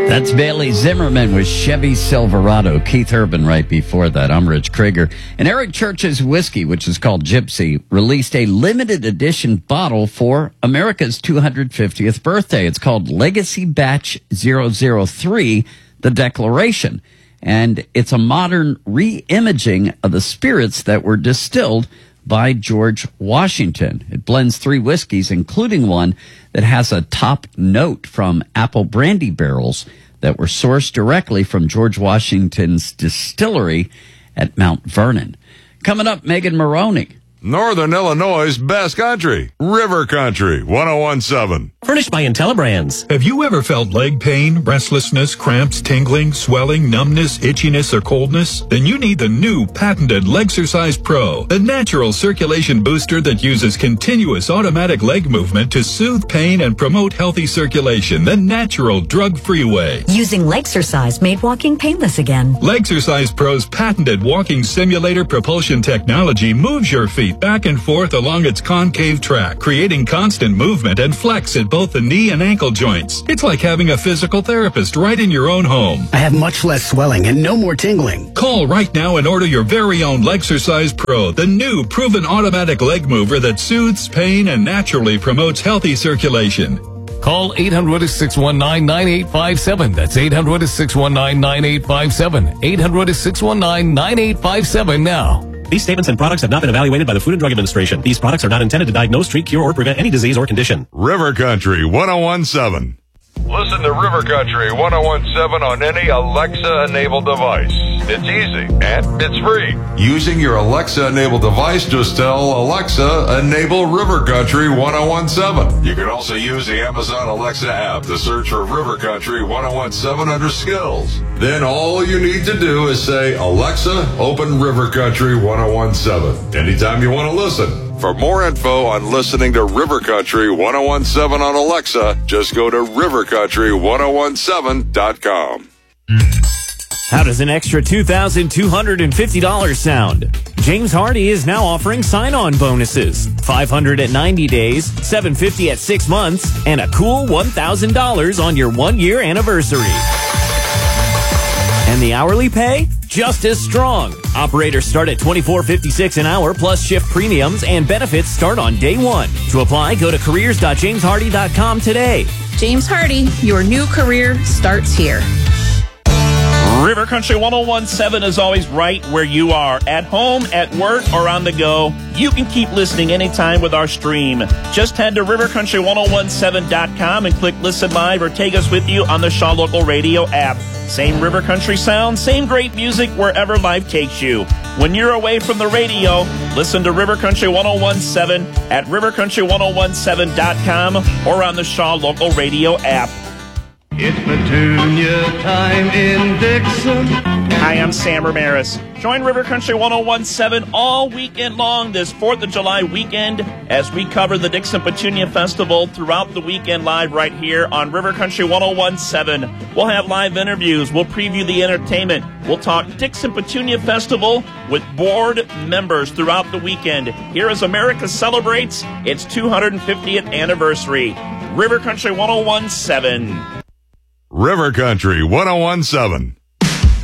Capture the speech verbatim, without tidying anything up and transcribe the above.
That's Bailey Zimmerman with Chevy Silverado. Keith Urban right before that. I'm Rich Krieger. And Eric Church's whiskey, which is called Gypsy, released a limited edition bottle for America's two hundred fiftieth birthday. It's called Legacy Batch zero zero three, The Declaration. And it's a modern re-imaging of the spirits that were distilled by George Washington. It blends three whiskeys, including one that has a top note from apple brandy barrels that were sourced directly from George Washington's distillery at Mount Vernon. Coming up, Megan Maroney. Northern Illinois' best country, River Country, one oh one point seven. Furnished by IntelliBrands. Have you ever felt leg pain, restlessness, cramps, tingling, swelling, numbness, itchiness, or coldness? Then you need the new patented Legsercise Pro, the natural circulation booster that uses continuous automatic leg movement to soothe pain and promote healthy circulation, the natural drug-free way. Using Legsercise made walking painless again. Legsercise Pro's patented walking simulator propulsion technology moves your feet back and forth along its concave track, creating constant movement and flex at both the knee and ankle joints. It's like having a physical therapist right in your own home. I have much less swelling and no more tingling. Call right now and order your very own Legsercise Pro, the new proven automatic leg mover that soothes pain and naturally promotes healthy circulation. Call eight hundred, six one nine, nine eight five seven. That's eight hundred, six one nine, nine eight five seven. eight hundred, six one nine, nine eight five seven now. These statements and products have not been evaluated by the Food and Drug Administration. These products are not intended to diagnose, treat, cure, or prevent any disease or condition. River Country, one oh one point seven. Listen to River Country one oh one point seven on any Alexa-enabled device. It's easy and it's free. Using your Alexa-enabled device, just tell Alexa, enable River Country one oh one point seven. You can also use the Amazon Alexa app to search for River Country one oh one point seven under skills. Then all you need to do is say, Alexa, open River Country one oh one point seven. Anytime you want to listen. For more info on listening to River Country one oh one point seven on Alexa, just go to river country one oh one seven dot com. How does an extra two thousand two hundred fifty dollars sound? James Hardy is now offering sign-on bonuses. five hundred dollars at ninety days, seven hundred fifty dollars at six months, and a cool one thousand dollars on your one-year anniversary. And the hourly pay? Just as strong. Operators start at twenty-four dollars and fifty-six cents an hour, plus shift premiums, and benefits start on day one. To apply, go to careers dot james hardy dot com today. James Hardy, your new career starts here. River Country one oh one point seven is always right where you are. At home, at work, or on the go. You can keep listening anytime with our stream. Just head to river country one oh one point seven dot com and click Listen Live or take us with you on the Shaw Local Radio app. Same River Country sound, same great music wherever life takes you. When you're away from the radio, listen to River Country one oh one point seven at river country one oh one point seven dot com or on the Shaw Local Radio app. It's Petunia time in Dixon. Hi, I'm Sam Ramirez. Join River Country one oh one point seven all weekend long this fourth of July weekend as we cover the Dixon Petunia Festival throughout the weekend live right here on River Country one oh one point seven. We'll have live interviews. We'll preview the entertainment. We'll talk Dixon Petunia Festival with board members throughout the weekend. Here as America celebrates its two hundred fiftieth anniversary. River Country one oh one point seven. River Country one oh one point seven.